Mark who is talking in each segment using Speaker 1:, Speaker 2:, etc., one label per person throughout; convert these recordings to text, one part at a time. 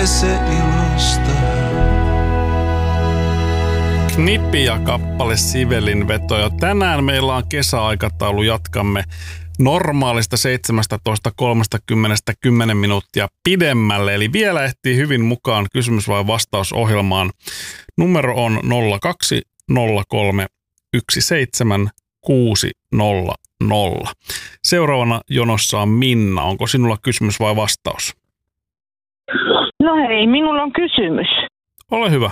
Speaker 1: se ilosta.
Speaker 2: Knippi ja kappale Sivelin veto. Ja tänään meillä on kesäaikataulu. Jatkamme normaalista 17.30 10 minuuttia pidemmälle. Eli vielä ehtii hyvin mukaan kysymys- vai vastausohjelmaan. Numero on 0203 17600. Seuraavana jonossa on Minna. Onko sinulla kysymys vai vastaus?
Speaker 3: No hei, minulla on kysymys.
Speaker 2: Ole hyvä.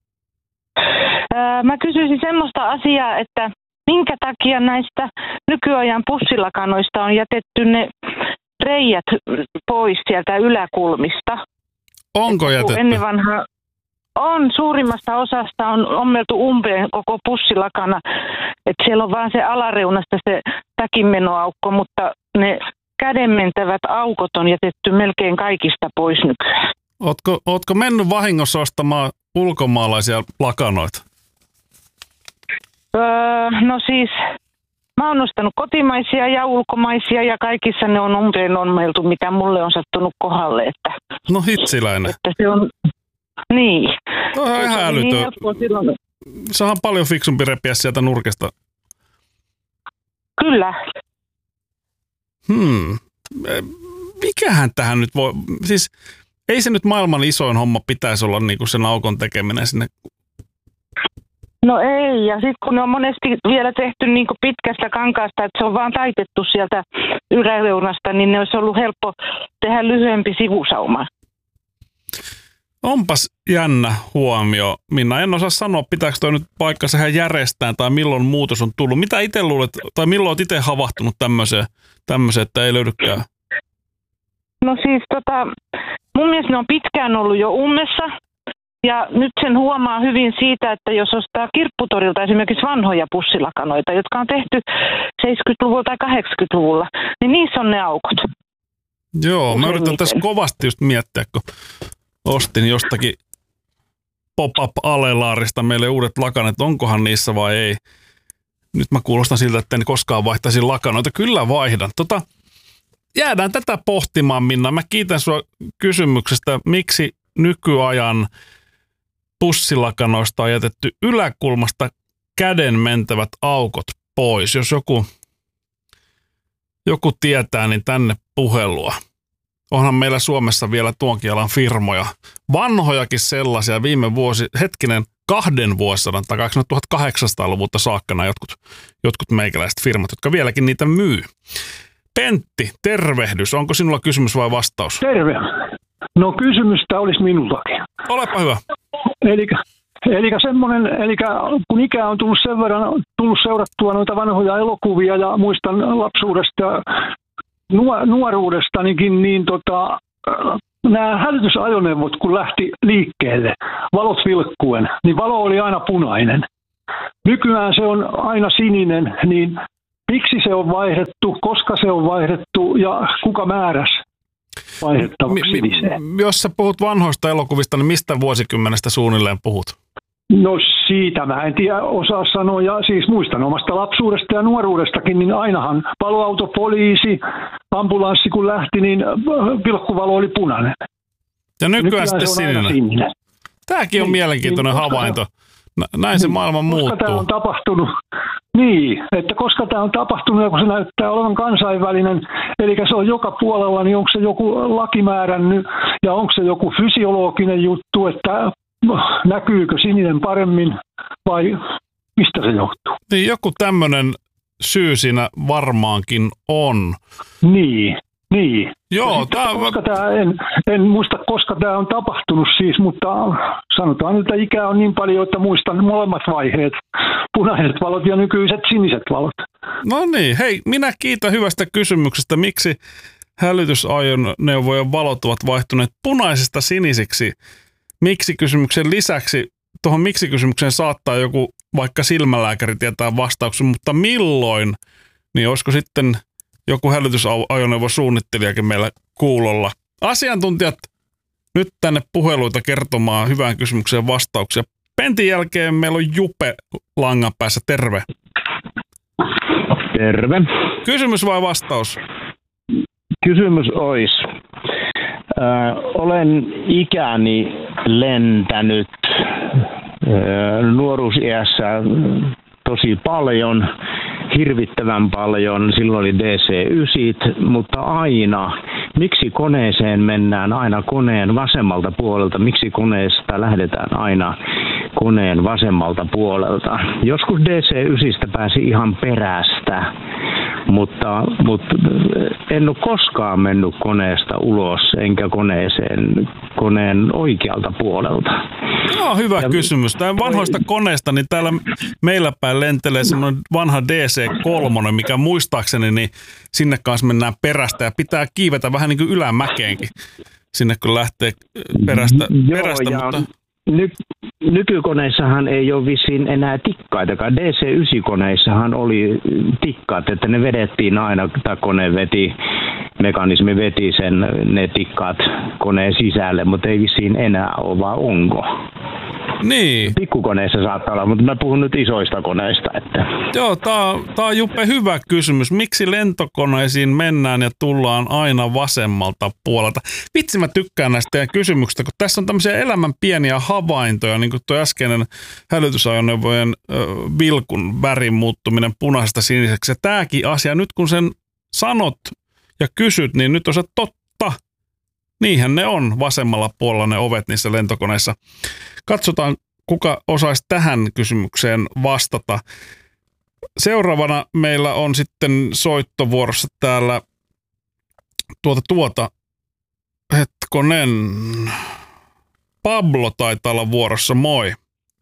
Speaker 3: Mä kysyisin semmoista asiaa, että minkä takia näistä nykyajan pussilakanoista on jätetty ne reijät pois sieltä yläkulmista?
Speaker 2: Onko jätetty?
Speaker 3: Ennen vanhaa on, suurimmasta osasta on ommeltu umpeen koko pussilakana. Että siellä on vaan se alareunasta se takinmenoaukko, mutta ne kädenmentävät aukot on jätetty melkein kaikista pois nykyään.
Speaker 2: Ootko mennyt vahingossa ostamaan ulkomaalaisia lakanoita?
Speaker 3: No siis, mä oon ostanut kotimaisia ja ulkomaisia ja kaikissa ne on umpeen ommeltu, mitä mulle on sattunut kohdalle. Että,
Speaker 2: No hitsiläinen.
Speaker 3: että se on, niin.
Speaker 2: Tuo on ihan älytön. Sahan paljon fiksumpi repiä sieltä nurkesta.
Speaker 3: Kyllä.
Speaker 2: Mikähän tähän nyt voi... Siis ei se nyt maailman isoin homma pitäisi olla niinku sen aukon tekeminen sinne.
Speaker 3: No ei, ja sitten kun ne on monesti vielä tehty niin kuin pitkästä kankaasta, että se on vaan taitettu sieltä yläreunasta, niin ne olisi ollut helppo tehdä lyhyempi sivusauma.
Speaker 2: Onpas jännä huomio, Minna. En osaa sanoa, pitääkö toi nyt paikkansa ihan järjestään tai milloin muutos on tullut. Mitä itse luulet, tai milloin olet itse havahtunut tämmöiseen, että ei löydykään?
Speaker 3: No siis mun mielestä ne on pitkään ollut jo ummessa. Ja nyt sen huomaa hyvin siitä, että jos ostaa kirpputorilta esimerkiksi vanhoja pussilakanoita, jotka on tehty 70-luvulla tai 80-luvulla, niin niissä on ne aukot.
Speaker 2: Joo, mä yritän tässä kovasti just miettiä, kun ostin jostakin pop-up-alelaarista meille uudet lakanat, onkohan niissä vai ei. Nyt mä kuulostan siltä, että en koskaan vaihtaisi lakanoita. Kyllä vaihdan. Jäädään tätä pohtimaan, Minna. Mä kiitän sua kysymyksestä, miksi nykyajan pussilakanoista on jätetty yläkulmasta käden mentävät aukot pois. Jos joku tietää, niin tänne puhelua. Onhan meillä Suomessa vielä tuonkin alan firmoja. Vanhojakin sellaisia viime vuosi, 2 vuosisadan takaisin 1800-luvulta saakka nämä jotkut meikäläiset firmat, jotka vieläkin niitä myy. Pentti, tervehdys. Onko sinulla kysymys vai vastaus?
Speaker 4: Terve. No kysymystä olisi minullakin.
Speaker 2: Olepa hyvä.
Speaker 4: Eli kun ikää on tullut sen verran seurattua noita vanhoja elokuvia ja muistan lapsuudesta ja nuoruudestanikin, niin nämä hälytysajoneuvot kun lähti liikkeelle, valot vilkkuen, niin valo oli aina punainen. Nykyään se on aina sininen, niin miksi se on vaihdettu, koska se on vaihdettu ja kuka määräsi vaihdettavaksi siniseen?
Speaker 2: Jos sä puhut vanhoista elokuvista, niin mistä vuosikymmenestä suunnilleen puhut?
Speaker 4: No siitä mä en tiedä osaa sanoa, ja siis muistan omasta lapsuudesta ja nuoruudestakin, niin ainahan paloauto, poliisi, ambulanssi kun lähti, niin vilkkuvalo oli punainen.
Speaker 2: Ja nykyään sitten sininen. Tämäkin on mielenkiintoinen havainto. Näin se maailma muuttuu.
Speaker 4: Koska tämä on tapahtunut, koska tämä on tapahtunut ja kun se näyttää olevan kansainvälinen, eli se on joka puolella, niin onko se joku laki määrännyt ja onko se joku fysiologinen juttu, että näkyykö sininen paremmin vai mistä se johtuu?
Speaker 2: Niin joku tämmöinen syy siinä varmaankin on.
Speaker 4: Niin.
Speaker 2: Joo,
Speaker 4: en muista, koska tämä on tapahtunut siis, mutta sanotaan, että ikä on niin paljon, että muistan molemmat vaiheet. Punaiset valot ja nykyiset siniset valot.
Speaker 2: No niin, hei, minä kiitän hyvästä kysymyksestä. Miksi hälytysajoneuvojen valot ovat vaihtuneet punaisesta sinisiksi? Miksi-kysymyksen lisäksi, tuohon miksi-kysymykseen saattaa joku vaikka silmälääkäri tietää vastauksen, mutta milloin, niin olisiko sitten joku hälytysajoneuvosuunnittelijakin meillä kuulolla. Asiantuntijat nyt tänne puheluita kertomaan hyvään kysymykseen vastauksia. Pentin jälkeen meillä on Jupe langan päässä. Terve.
Speaker 5: Terve.
Speaker 2: Kysymys vai vastaus?
Speaker 5: Kysymys olisi.
Speaker 1: Olen ikäni lentänyt nuoruusiässä tosi paljon, hirvittävän paljon. Silloin oli DC-9, mutta aina, miksi koneeseen mennään aina koneen vasemmalta puolelta? Miksi koneesta lähdetään aina koneen vasemmalta puolelta? Joskus DC-9 pääsi ihan perästä, mutta en ole koskaan mennyt koneesta ulos, enkä koneeseen koneen oikealta puolelta.
Speaker 2: Tämä on hyvä kysymys. Tämä vanhoista koneista, niin täällä meillä päin lentelee semmoinen vanha DC-3, mikä muistaakseni, niin sinne kanssa mennään perästä ja pitää kiivetä vähän niin kuin ylämäkeenkin sinne, kun lähtee perästä. Mutta
Speaker 1: nykykoneissahan ei ole vissiin enää tikkaitakaan. DC-9-koneissahan oli tikkaat, että ne vedettiin aina, tai mekanismi veti ne tikkaat koneen sisälle, mutta ei vissiin enää ole, vaan onko?
Speaker 2: Niin.
Speaker 1: Pikkukoneissa saattaa olla, mutta mä puhun nyt isoista koneista. Että.
Speaker 2: Joo, tää on Juppe hyvä kysymys. Miksi lentokoneisiin mennään ja tullaan aina vasemmalta puolelta? Vitsi, mä tykkään näistä teidän kysymyksistä, kun tässä on tämmöisiä elämän pieniä havaintoja, niin kuin tuo äskeinen hälytysajoneuvojen vilkun värin muuttuminen punaisesta siniseksi. Ja tääkin asia, nyt kun sen sanot ja kysyt, niin nyt on se totta. Niinhän ne on vasemmalla puolella ne ovet niissä lentokoneissa. Katsotaan, kuka osaisi tähän kysymykseen vastata. Seuraavana meillä on sitten soittovuorossa täällä hetkonen. Pablo taitaa olla vuorossa, moi.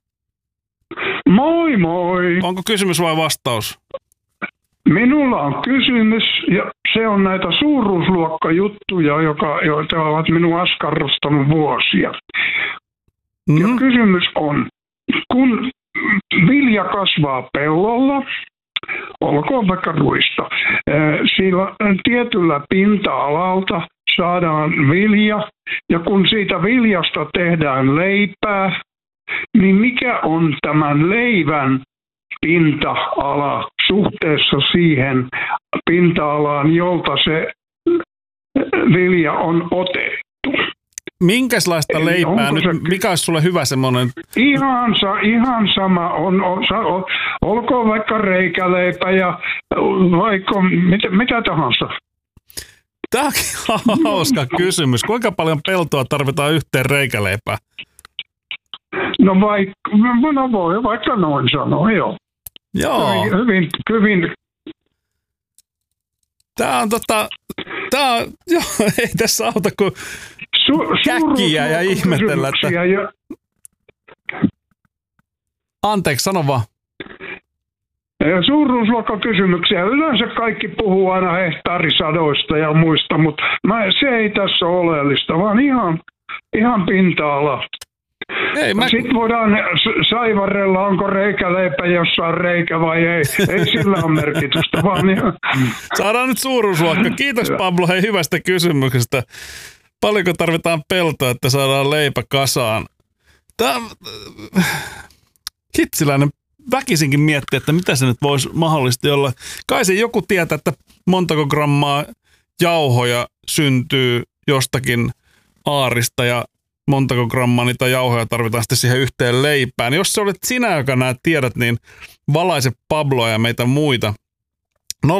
Speaker 5: Moi moi.
Speaker 2: Onko kysymys vai vastaus?
Speaker 5: Minulla on kysymys, ja se on näitä suuruusluokkajuttuja, joita ovat minua askarrustanut vuosia. Ja kysymys on, kun vilja kasvaa pellolla, olkoon vaikka ruista, sillä tietyllä pinta-alalta saadaan vilja, ja kun siitä viljasta tehdään leipää, niin mikä on tämän leivän pinta-ala suhteessa siihen pinta-alaan, jolta se vilja on otettu?
Speaker 2: Minkälaista leipää nyt? Mikä olisi sulle hyvä semmoinen?
Speaker 5: Ihan sama. Olkoon vaikka reikäleipä ja vaikka mitä tahansa.
Speaker 2: Tämä on hauska kysymys. Kuinka paljon peltoa tarvitaan yhteen reikäleipään?
Speaker 5: No voi vaikka noin sanoa, joo.
Speaker 2: Joo.
Speaker 5: Hyvin.
Speaker 2: Tämä on joo, ei tässä auta kuin käkkiä ja ihmetellä, että. Anteeksi, sano vaan.
Speaker 5: Suuruusluokkakysymyksiä. Yleensä kaikki puhuu aina hehtaarisadoista ja muista, mutta se ei tässä ole oleellista, vaan ihan pinta-ala. Sitten voidaan saivarrella, onko reikäleipä jossain reikä vai ei. Ei sillä ole merkitystä, vaan ihan.
Speaker 2: Saadaan nyt suuruusluokka. Kiitos Pablo hyvästä kysymyksestä. Paljonko tarvitaan peltoa, että saadaan leipä kasaan? Hitsiläinen väkisinkin miettii, että mitä se nyt voisi mahdollisesti olla. Kai se joku tietää, että montako grammaa jauhoja syntyy jostakin aarista ja montako grammaa niitä jauhoja tarvitaan sitten siihen yhteen leipään. Jos se olet sinä, joka nämä tiedät, niin valaise Pabloa ja meitä muita. 020317600.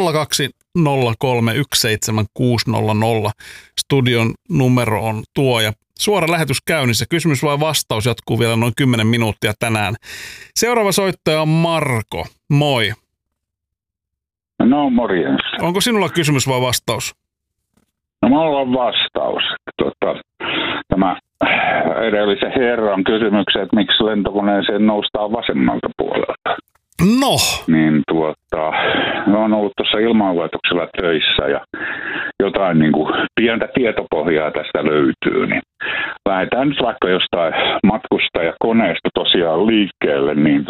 Speaker 2: Studion numero on tuo ja suora lähetys käynnissä. Kysymys vai vastaus jatkuu vielä noin 10 minuuttia tänään. Seuraava soittaja on Marko. Moi.
Speaker 6: No morjens.
Speaker 2: Onko sinulla kysymys vai vastaus?
Speaker 6: No mulla on vastaus. Tämä edellisen herran kysymykseen, että miksi lentokoneeseen noustaan vasemmalta puolelta.
Speaker 2: No.
Speaker 6: Niin on ollut tuossa ilmanlaitoksella töissä ja jotain niin kuin pientä tietopohjaa tästä löytyy. Niin lähdetään nyt vaikka jostain matkustajakoneesta tosiaan liikkeelle, niin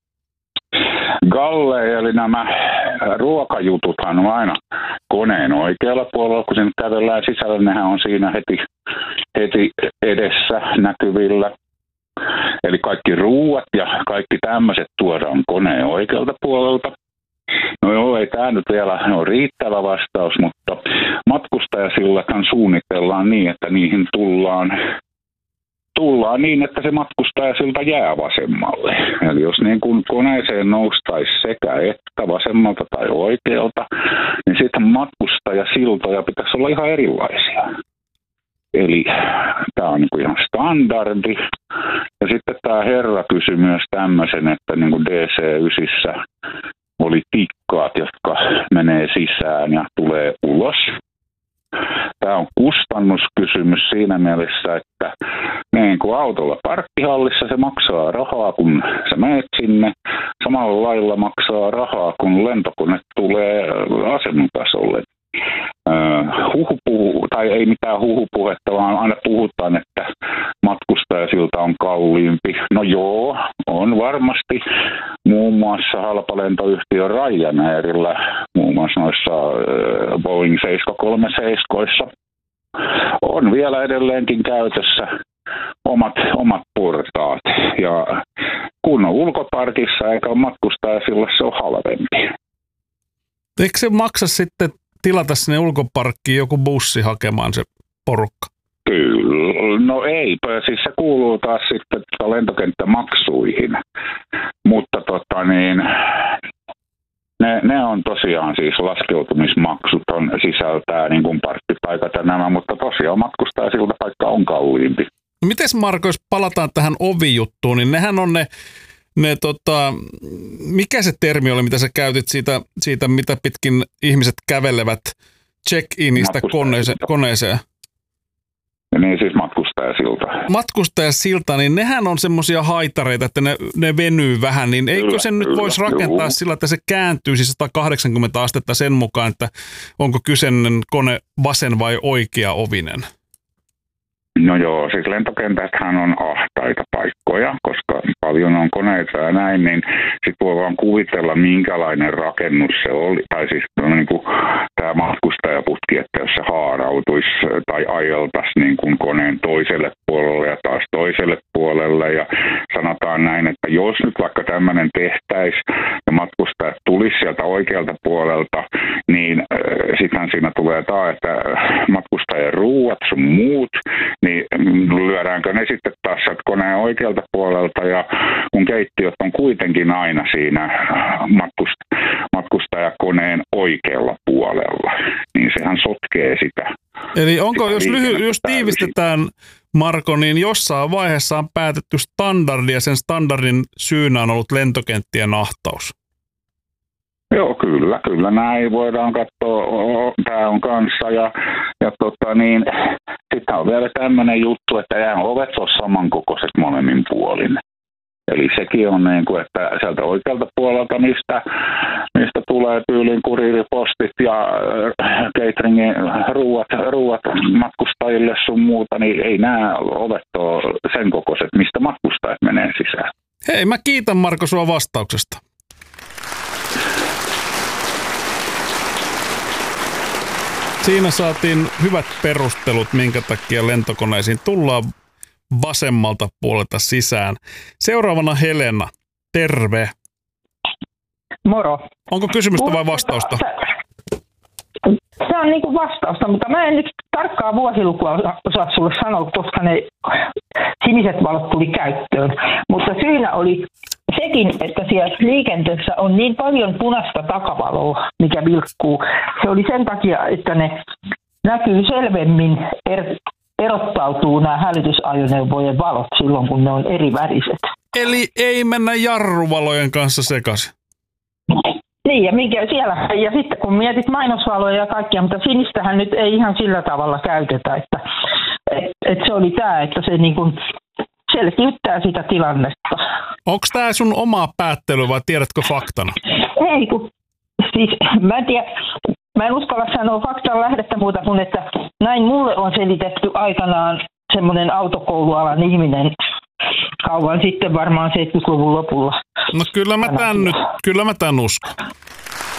Speaker 6: galle, eli nämä ruokajututhan on aina koneen oikealla puolella, kun sinne kävellään sisällä, nehän on siinä heti edessä näkyvillä. Eli kaikki ruuat ja kaikki tämmöiset tuodaan koneen oikealta puolelta. No joo, ei tämä nyt vielä ole riittävä vastaus, mutta matkustaja matkustajasillathan suunnitellaan niin, että niihin tullaan niin, että se matkustajasilta jää vasemmalle. Eli jos niin kuin koneeseen noustaisi sekä että vasemmalta tai oikealta, niin sitten matkustajasiltoja pitäisi olla ihan erilaisia. Eli tämä on niin kuin ihan standardi. Ja sitten tämä herra kysyi myös tämmöisen, että niin kuin DC-9 oli tikkaat, jotka menee sisään ja tulee ulos. Tämä on kustannuskysymys siinä mielessä, että niin kuin autolla parkkihallissa se maksaa rahaa, kun sä menet sinne. Samalla lailla maksaa rahaa, kun lentokone tulee asematasolle. Tai ei mitään huhupuhetta, vaan aina puhutaan, että matkustajasilta on kalliimpi. No joo, on varmasti muun muassa halpalentoyhtiö Ryanairilla, muun muassa noissa Boeing 737 on vielä edelleenkin käytössä omat portaat. Ja kun on ulkoparkissa eikä ole matkustajasillassa, se on halvempi.
Speaker 2: Eikö se maksa sitten tilata sinne ulkoparkkiin joku bussi hakemaan se porukka?
Speaker 6: Kyllä, no ei, siis se kuuluu taas sitten lentokenttämaksuihin, mutta ne on tosiaan siis laskeutumismaksut sisältää niin kuin parkkipaikat ja nämä, mutta tosiaan matkustajasilta paikka on kalliimpi.
Speaker 2: No mites Marko, jos palataan tähän ovijuttuun, niin nehän on mikä se termi oli, mitä sä käytit siitä mitä pitkin ihmiset kävelevät check-inista koneeseen?
Speaker 6: Niin siis matkustajasilta.
Speaker 2: Matkustajasilta, niin nehän on semmoisia haitareita, että ne venyy vähän, niin eikö sen nyt voisi rakentaa sillä, että se kääntyisi 180 astetta sen mukaan, että onko kyseinen kone vasen vai oikea ovinen?
Speaker 6: No joo, siis lentokentäthän on ahtaita paikkoja, koska paljon on koneita ja näin, niin sitten voi vaan kuvitella, minkälainen rakennus se oli. Tai siis niin kuin tämä matkustajaputki, että jos se haarautuisi tai ajeltaisi niin kuin koneen toiselle puolelle ja taas toiselle puolelle. Ja sanotaan näin, että jos nyt vaikka tämmöinen tehtäisiin ja matkustajat tulisi sieltä oikealta puolelta, niin sittenhän siinä tulee taas, että matkustajien ruuat sun muut, niin lyödäänkö ne sitten taas sieltä koneen oikealta puolelta, ja kun keittiöt on kuitenkin aina siinä matkustajakoneen oikealla puolella, niin sehän sotkee sitä.
Speaker 2: Eli onko, jos tiivistetään, Marko, niin jossain vaiheessa on päätetty standardi, ja sen standardin syynä on ollut lentokenttien ahtaus?
Speaker 6: Joo, kyllä näin voidaan katsoa, tämä on kanssa, ja sitten on vielä tämmöinen juttu, että eihän ovet ole samankokoiset molemmin puolin. Eli sekin on niin kuin, että sieltä oikealta puolelta, mistä tulee tyyliin kuriiripostit ja cateringin ruuat matkustajille sun muuta, niin ei nämä ovet ole sen kokoiset, mistä matkustajat menee sisään.
Speaker 2: Hei, mä kiitän Marko sua vastauksesta. Siinä saatiin hyvät perustelut, minkä takia lentokoneisiin tullaan vasemmalta puolelta sisään. Seuraavana Helena, terve.
Speaker 7: Moro.
Speaker 2: Onko kysymystä vai vastausta?
Speaker 7: Se on niin kuin vastausta, mutta mä en nyt tarkkaa vuosilukua osaa sulle sanoa, koska ne siniset valot tuli käyttöön. Mutta syynä oli sekin, että siellä liikenteessä on niin paljon punaista takavaloa, mikä vilkkuu. Se oli sen takia, että ne näkyy selvemmin, erottautuu nämä hälytysajoneuvojen valot silloin, kun ne on eri väriset.
Speaker 2: Eli ei mennä jarruvalojen kanssa sekaisin?
Speaker 7: Niin, ja sitten kun mietit mainosvaloja ja kaikkia, mutta sinistähän nyt ei ihan sillä tavalla käytetä, että se oli tämä, että se niin kuin selkiyttää sitä tilannetta.
Speaker 2: Onko tämä sun oma päättely vai tiedätkö faktana?
Speaker 7: Ei, siis mä en uskalla sanoa faktan lähdettä muuta kuin, että näin mulle on selitetty aikanaan semmoinen autokoulualan ihminen kauan sitten, varmaan 70-luvun lopulla.
Speaker 2: No kyllä mä tän uskon.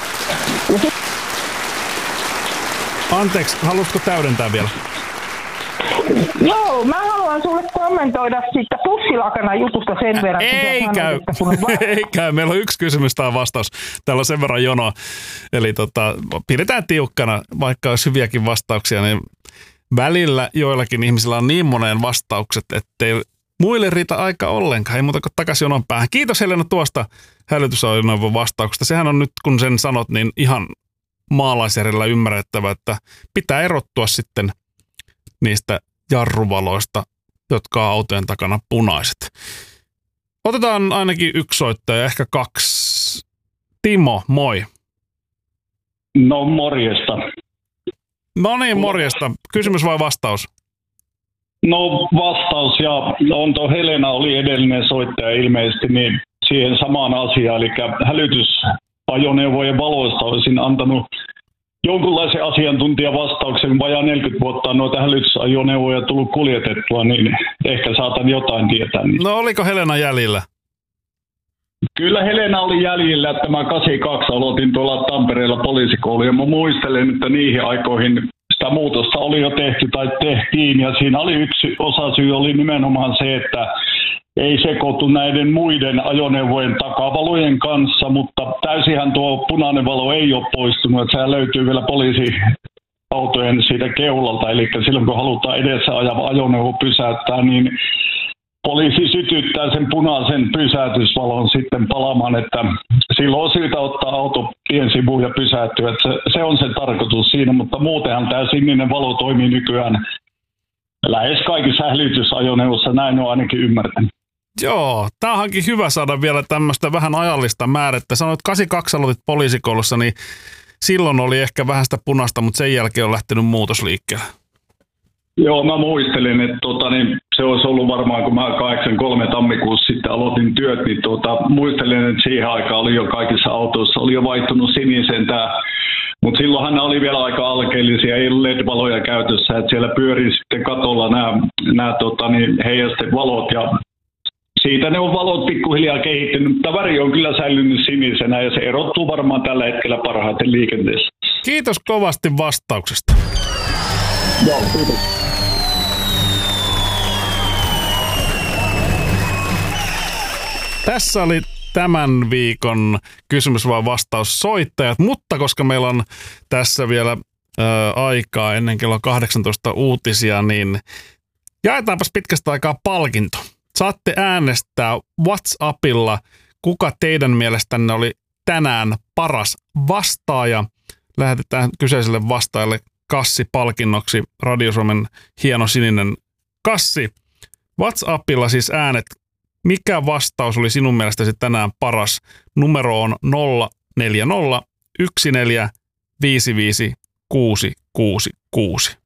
Speaker 2: Anteeksi, haluatko täydentää vielä?
Speaker 7: Joo, mä haluan sulle kommentoida siitä pussilakana jutusta sen verran.
Speaker 2: Ei käy. Meillä on yksi kysymys tai vastaus. Täällä on sen verran jonoa. Eli pidetään tiukkana, vaikka olisi hyviäkin vastauksia, niin välillä joillakin ihmisillä on niin moneen vastaukset, ettei muille riitä aika ollenkaan. Ei muuta kuin takaisin jonon päähän. Kiitos Helena tuosta hälytysajoneuvon vastauksesta. Sehän on nyt, kun sen sanot, niin ihan maalaisjärjellä ymmärrettävä, että pitää erottua sitten niistä jarruvaloista, jotka on autojen takana punaiset. Otetaan ainakin yksi soittaja, ehkä kaksi. Timo, moi.
Speaker 8: No morjesta.
Speaker 2: No niin, morjesta. Kysymys vai vastaus?
Speaker 8: No vastaus, ja Helena oli edellinen soittaja ilmeisesti, niin siihen samaan asiaan, eli hälytysajoneuvojen valoista olisin antanut jonkunlaisen asiantuntijavastauksen. Vajaa 40 vuotta on noita hälytysajoneuvoja tullut kuljetettua, niin ehkä saatan jotain tietää.
Speaker 2: No oliko Helena jäljellä?
Speaker 8: Kyllä Helena oli jäljellä, että mä 82 aloitin tuolla Tampereella poliisikoulu, ja mä muistelen, että niihin aikoihin sitä muutosta oli jo tehty tai tehtiin, ja siinä oli yksi osasyy oli nimenomaan se, että ei sekoitu näiden muiden ajoneuvojen takavalojen kanssa, mutta täysinhän tuo punainen valo ei ole poistunut, että sehän löytyy vielä poliisiautojen siitä keulalta, eli silloin kun halutaan edessä ajava ajoneuvo pysäyttää, niin poliisi sytyttää sen punaisen pysäytysvalon sitten palamaan, että silloin on syytä ottaa auto tien sivuun ja pysähtyä. Se on se tarkoitus siinä, mutta muutenhan tämä sininen valo toimii nykyään lähes kaikissa hälytysajoneuvoissa, näin on ainakin ymmärtänyt.
Speaker 2: Joo, tämä onkin hyvä saada vielä tämmöistä vähän ajallista määrettä. Sanoit, että 82 aloitit poliisikoulussa, niin silloin oli ehkä vähän sitä punaista, mutta sen jälkeen on lähtenyt muutosliikkeelle.
Speaker 8: Joo, mä muistelen, että se olisi ollut varmaan, kun mä 83 tammikuussa sitten aloitin työt, niin muistelen, että siihen aikaan oli jo kaikissa autoissa, oli jo vaihtunut siniseen tämä, mutta silloinhan ne oli vielä aika alkeellisia, ei ollut LED-valoja käytössä, että siellä pyörii sitten katolla nämä heijastevalot, ja siitä ne on valot pikkuhiljaa kehittynyt, mutta väri on kyllä säilynyt sinisenä, ja se erottuu varmaan tällä hetkellä parhaiten liikenteessä.
Speaker 2: Kiitos kovasti vastauksesta.
Speaker 8: Joo, kiitos.
Speaker 2: Tässä oli tämän viikon kysymys vai vastaus soittajat, mutta koska meillä on tässä vielä aikaa ennen kello 18 uutisia, niin jaetaanpas pitkästä aikaa palkinto. Saatte äänestää WhatsAppilla, kuka teidän mielestänne oli tänään paras vastaaja. Lähetetään kyseiselle vastaajalle kassipalkinnoksi Radio Suomen hieno sininen kassi. WhatsAppilla siis äänet. Mikä vastaus oli sinun mielestäsi tänään paras? Numero on 040 14 55 666.